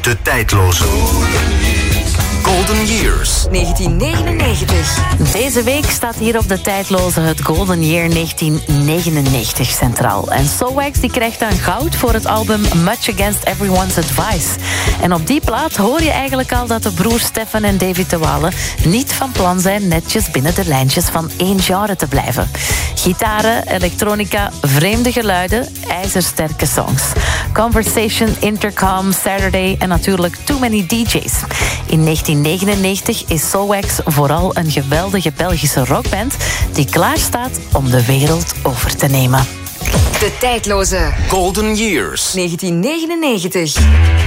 De tijdloze Golden Years. 1999. Deze week staat hier op de tijdloze het Golden Year 1999 centraal. En Soulwax die krijgt dan goud voor het album Much Against Everyone's Advice. En op die plaat hoor je eigenlijk al dat de broers Stefan en David de Wale niet van plan zijn netjes binnen de lijntjes van één genre te blijven. Gitaren, elektronica, vreemde geluiden, ijzersterke songs. Conversation, Intercom, Saturday en natuurlijk Too Many DJ's. In 1999 is Soulwax vooral een geweldige Belgische rockband die klaar staat om de wereld over te nemen. De tijdloze Golden Years. 1999.